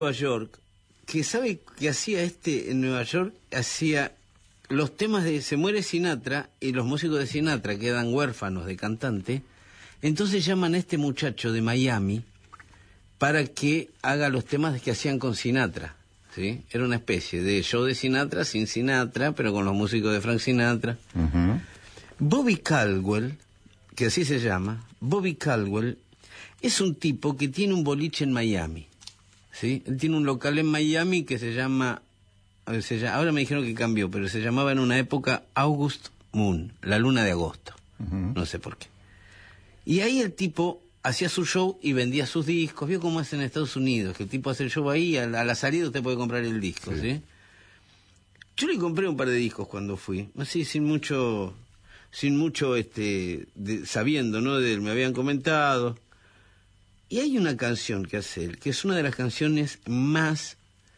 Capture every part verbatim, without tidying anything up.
Nueva York, que sabe que hacía este en Nueva York, hacía los temas de Se muere Sinatra y los músicos de Sinatra quedan huérfanos de cantante, entonces llaman a este muchacho de Miami para que haga los temas que hacían con Sinatra, ¿sí? Era una especie de show de Sinatra sin Sinatra, pero con los músicos de Frank Sinatra. Uh-huh. Bobby Caldwell, que así se llama, Bobby Caldwell, es un tipo que tiene un boliche en Miami, ¿sí? Él tiene un local en Miami que se llama, se llama, ahora me dijeron que cambió, pero se llamaba en una época August Moon, la luna de agosto, uh-huh. No sé por qué. Y ahí el tipo hacía su show y vendía sus discos. Vio cómo es en Estados Unidos, que el tipo hace el show ahí, a la, a la salida usted puede comprar el disco, ¿sí? ¿sí? Yo le compré un par de discos cuando fui, así sin mucho, sin mucho, este, de, sabiendo, ¿no? De él, me habían comentado. Y hay una canción que hace él, que es una de las canciones más,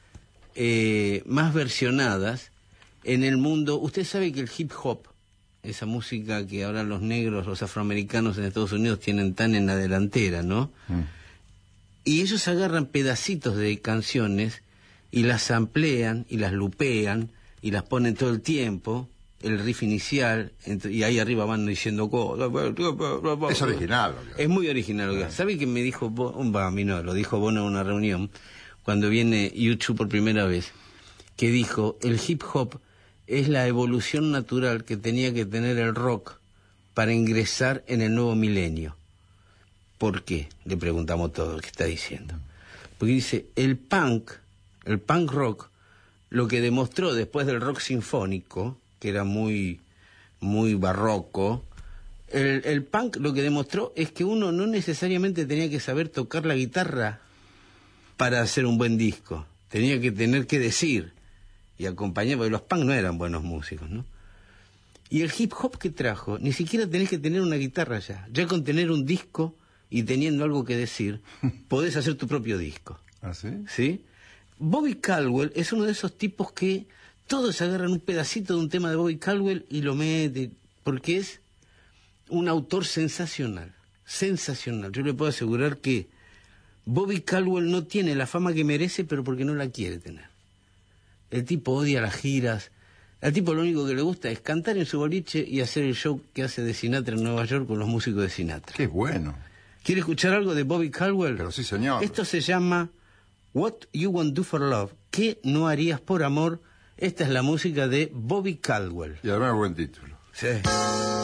eh, más versionadas en el mundo. Usted sabe que el hip hop, esa música que ahora los negros, los afroamericanos en Estados Unidos tienen tan en la delantera, ¿no? Mm. Y ellos agarran pedacitos de canciones y las amplían y las lupean y las ponen todo el tiempo, el riff inicial, y ahí arriba van diciendo cosas. Es original. Es muy original lo que hace. ¿Sabe que me dijo Bono? A mí no, lo dijo Bono en una reunión, cuando viene U dos por primera vez, que dijo, el hip hop es la evolución natural que tenía que tener el rock para ingresar en el nuevo milenio. ¿Por qué? Le preguntamos todo lo que está diciendo. Porque dice, el punk, el punk rock, lo que demostró después del rock sinfónico, que era muy, muy barroco, el, el punk lo que demostró es que uno no necesariamente tenía que saber tocar la guitarra para hacer un buen disco. Tenía que tener que decir y acompañar, porque los punk no eran buenos músicos, ¿no? Y el hip hop que trajo, ni siquiera tenés que tener una guitarra ya. Ya con tener un disco y teniendo algo que decir, podés hacer tu propio disco. ¿Ah, sí? ¿Sí? Bobby Caldwell es uno de esos tipos que todos agarran un pedacito de un tema de Bobby Caldwell y lo meten, porque es un autor sensacional, sensacional. Yo le puedo asegurar que Bobby Caldwell no tiene la fama que merece, pero porque no la quiere tener. El tipo odia las giras. Al tipo lo único que le gusta es cantar en su boliche y hacer el show que hace de Sinatra en Nueva York con los músicos de Sinatra. ¡Qué bueno! ¿Quiere escuchar algo de Bobby Caldwell? Pero sí, señor. Esto se llama What You Won't Do for Love. ¿Qué no harías por amor? Esta es la música de Bobby Caldwell. Y además buen título. Sí.